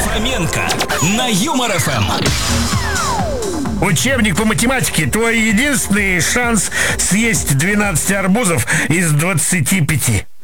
Фоменко на Юмор ФМ. Учебник по математике – твой единственный шанс съесть 12 арбузов из 25.